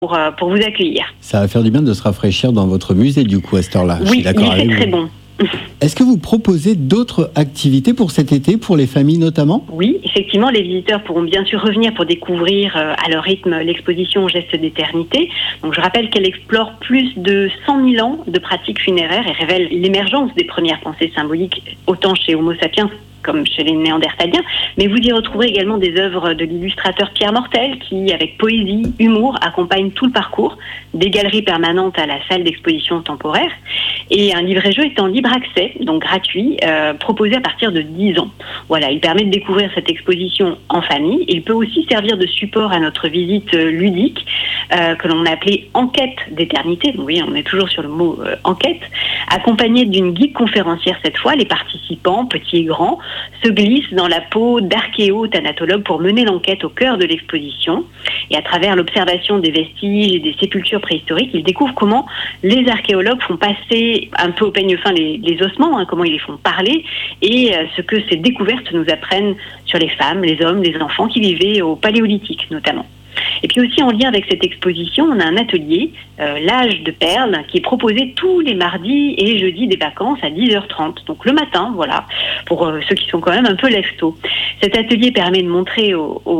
pour vous accueillir. Ça va faire du bien de se rafraîchir dans votre musée, du coup, à cette heure-là. Oui, il fait très bon. Est-ce que vous proposez d'autres activités pour cet été, pour les familles notamment ? Oui, effectivement, les visiteurs pourront bien sûr revenir pour découvrir à leur rythme l'exposition Gestes d'éternité. Donc, je rappelle qu'elle explore plus de 100 000 ans de pratiques funéraires et révèle l'émergence des premières pensées symboliques, autant chez Homo sapiens comme chez les Néandertaliens, mais vous y retrouverez également des œuvres de l'illustrateur Pierre Mortel qui, avec poésie, humour, accompagne tout le parcours, des galeries permanentes à la salle d'exposition temporaire, et un livret-jeu est en libre accès, donc gratuit, proposé à partir de 10 ans. Voilà, il permet de découvrir cette exposition en famille. Il peut aussi servir de support à notre visite ludique, que l'on a appelée Enquête d'éternité. Vous voyez, on est toujours sur le mot enquête, accompagnée d'une guide conférencière cette fois. Les participants, petits et grands, se glissent dans la peau d'archéo-thanatologues pour mener l'enquête au cœur de l'exposition. Et à travers l'observation des vestiges et des sépultures préhistoriques, ils découvrent comment les archéologues font passer un peu au peigne fin les ossements, comment ils les font parler, et ce que ces découvertes nous apprennent sur les femmes, les hommes, les enfants qui vivaient au Paléolithique notamment. Et puis aussi en lien avec cette exposition, on a un atelier, l'âge de perles, qui est proposé tous les mardis et jeudis des vacances à 10h30. Donc le matin, voilà, pour ceux qui sont quand même un peu lève-tôt. Cet atelier permet de montrer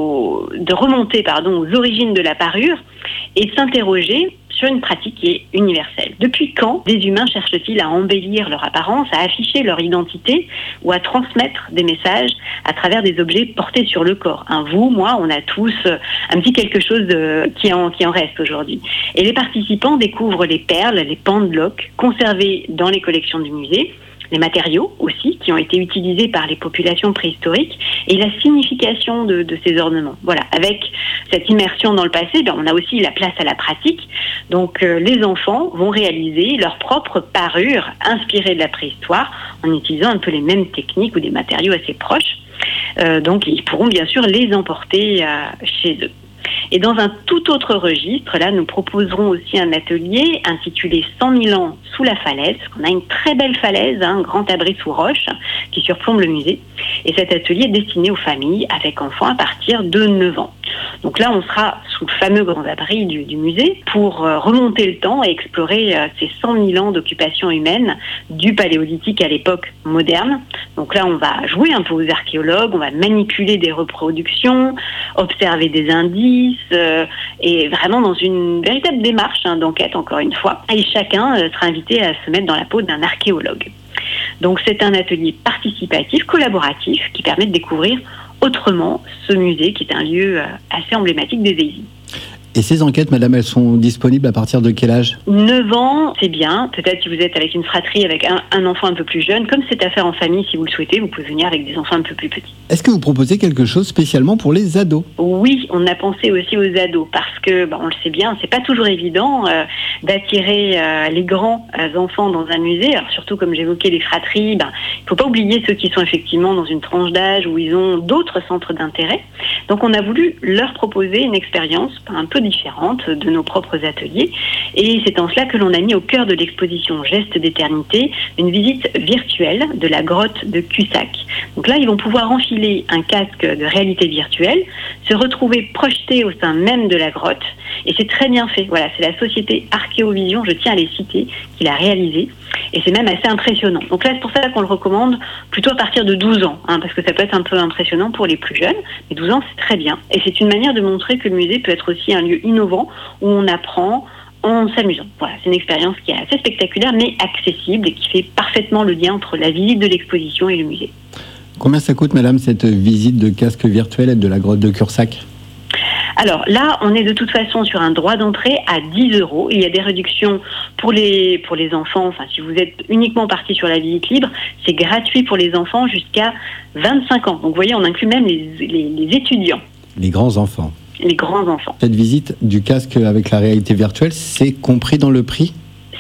de remonter aux origines de la parure et de s'interroger sur une pratique qui est universelle. Depuis quand des humains cherchent-ils à embellir leur apparence, à afficher leur identité ou à transmettre des messages à travers des objets portés sur le corps ? Vous, moi, on a tous un petit quelque chose qui en reste aujourd'hui. Et les participants découvrent les perles, les pendeloques conservées dans les collections du musée, les matériaux aussi qui ont été utilisés par les populations préhistoriques et la signification de ces ornements. Voilà, avec cette immersion dans le passé, on a aussi la place à la pratique. Donc les enfants vont réaliser leur propre parure inspirée de la préhistoire en utilisant un peu les mêmes techniques ou des matériaux assez proches. Donc ils pourront bien sûr les emporter chez eux. Et dans un tout autre registre, là, nous proposerons aussi un atelier intitulé 100 000 ans sous la falaise. On a une très belle falaise, un grand abri sous roche, qui surplombe le musée. Et cet atelier est destiné aux familles avec enfants à partir de 9 ans. Donc là, on sera sous le fameux grand abri du musée pour remonter le temps et explorer ces 100 000 ans d'occupation humaine du Paléolithique à l'époque moderne. Donc là, on va jouer un peu aux archéologues, on va manipuler des reproductions, observer des indices, et vraiment dans une véritable démarche d'enquête, encore une fois. Et chacun sera invité à se mettre dans la peau d'un archéologue. Donc c'est un atelier participatif, collaboratif, qui permet de découvrir autrement ce musée qui est un lieu assez emblématique des Vésies. Et ces enquêtes, madame, elles sont disponibles à partir de quel âge ? 9 ans, c'est bien. Peut-être si vous êtes avec une fratrie, avec un enfant un peu plus jeune. Comme c'est à faire en famille, si vous le souhaitez, vous pouvez venir avec des enfants un peu plus petits. Est-ce que vous proposez quelque chose spécialement pour les ados ? Oui, on a pensé aussi aux ados parce que, on le sait bien, c'est pas toujours évident d'attirer les grands enfants dans un musée. Alors surtout, comme j'évoquais les fratries, il faut pas oublier ceux qui sont effectivement dans une tranche d'âge où ils ont d'autres centres d'intérêt. Donc on a voulu leur proposer une expérience un peu différente de nos propres ateliers, et c'est en cela que l'on a mis au cœur de l'exposition Gestes d'éternité une visite virtuelle de la grotte de Cussac. Donc là, ils vont pouvoir enfiler un casque de réalité virtuelle, se retrouver projetés au sein même de la grotte, et c'est très bien fait. Voilà, c'est la société Archéovision, je tiens à les citer, qui l'a réalisé, et c'est même assez impressionnant. Donc là, c'est pour ça qu'on le recommande plutôt à partir de 12 ans, parce que ça peut être un peu impressionnant pour les plus jeunes, mais 12 ans, c'est très bien. Et c'est une manière de montrer que le musée peut être aussi un lieu innovant où on apprend en s'amusant. Voilà, c'est une expérience qui est assez spectaculaire, mais accessible et qui fait parfaitement le lien entre la visite de l'exposition et le musée. Combien ça coûte, madame, cette visite de casque virtuel de la grotte de Cussac ? Alors là, on est de toute façon sur un droit d'entrée à 10 €. Il y a des réductions pour les enfants. Si vous êtes uniquement parti sur la visite libre, c'est gratuit pour les enfants jusqu'à 25 ans. Donc vous voyez, on inclut même les étudiants. Les grands enfants. Les grands enfants. Cette visite du casque avec la réalité virtuelle, c'est compris dans le prix ?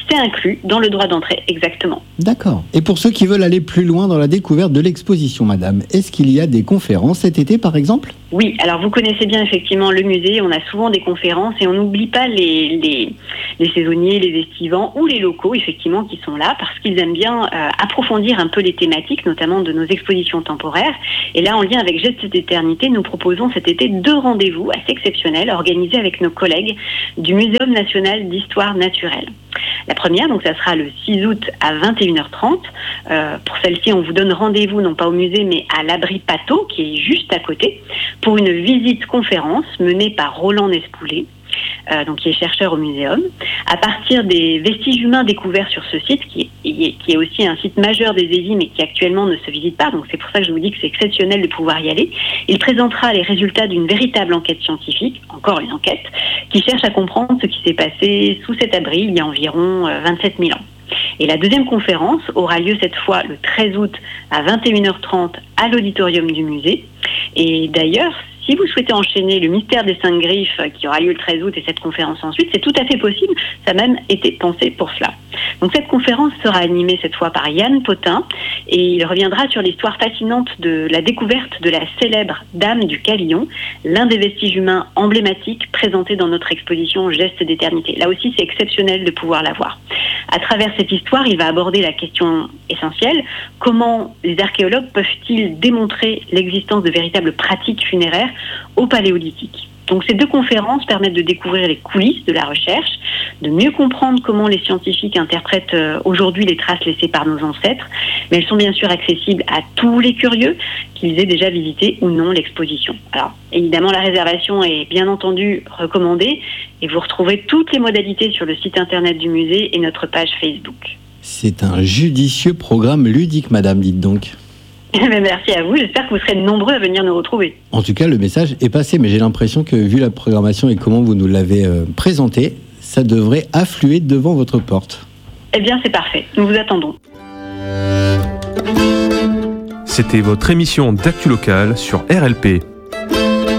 c'est inclus dans le droit d'entrée, exactement. D'accord. Et pour ceux qui veulent aller plus loin dans la découverte de l'exposition, madame, est-ce qu'il y a des conférences cet été, par exemple ? Oui, alors vous connaissez bien effectivement le musée, on a souvent des conférences et on n'oublie pas les saisonniers, les estivants ou les locaux effectivement qui sont là parce qu'ils aiment bien approfondir un peu les thématiques, notamment de nos expositions temporaires. Et là, en lien avec Gestes d'éternité, nous proposons cet été 2 rendez-vous assez exceptionnels organisés avec nos collègues du Muséum national d'histoire naturelle. La première, donc ça sera le 6 août à 21h30. Pour celle-ci, on vous donne rendez-vous non pas au musée mais à l'abri Pateau qui est juste à côté pour une visite conférence menée par Roland Nespoulet, donc qui est chercheur au muséum, à partir des vestiges humains découverts sur ce site, qui est aussi un site majeur des Hélies, mais qui actuellement ne se visite pas, donc c'est pour ça que je vous dis que c'est exceptionnel de pouvoir y aller. Il présentera les résultats d'une véritable enquête scientifique, encore une enquête, qui cherche à comprendre ce qui s'est passé sous cet abri il y a environ 27 000 ans. Et la deuxième conférence aura lieu cette fois le 13 août à 21h30 à l'auditorium du musée. Et d'ailleurs, si vous souhaitez enchaîner le mystère des 5 griffes qui aura lieu le 13 août et cette conférence ensuite, c'est tout à fait possible. Ça a même été pensé pour cela. Donc cette conférence sera animée cette fois par Yann Potin et il reviendra sur l'histoire fascinante de la découverte de la célèbre Dame du Calion, l'un des vestiges humains emblématiques présentés dans notre exposition Gestes d'éternité. Là aussi, c'est exceptionnel de pouvoir la voir. À travers cette histoire, il va aborder la question essentielle, comment les archéologues peuvent-ils démontrer l'existence de véritables pratiques funéraires au Paléolithique. Donc ces 2 conférences permettent de découvrir les coulisses de la recherche, de mieux comprendre comment les scientifiques interprètent aujourd'hui les traces laissées par nos ancêtres, mais elles sont bien sûr accessibles à tous les curieux, qu'ils aient déjà visité ou non l'exposition. Alors évidemment, la réservation est bien entendu recommandée et vous retrouverez toutes les modalités sur le site internet du musée et notre page Facebook. C'est un judicieux programme ludique, madame, dites donc. Merci à vous, j'espère que vous serez nombreux à venir nous retrouver. En tout cas, le message est passé, mais j'ai l'impression que vu la programmation et comment vous nous l'avez présenté, ça devrait affluer devant votre porte. Eh bien, c'est parfait, nous vous attendons. C'était votre émission d'actu locale sur RLP.